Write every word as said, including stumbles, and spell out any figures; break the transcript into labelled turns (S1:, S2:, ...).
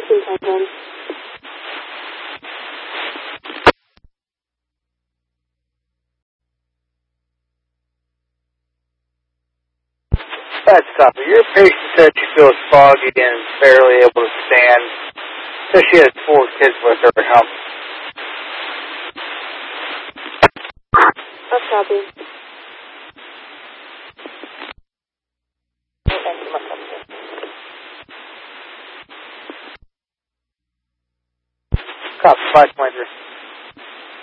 S1: two ten ten.
S2: That's copy. Your patient said she feels foggy and barely able to stand. So she has four kids with her at home.
S1: That's copy.
S2: Copy, five twenty-three.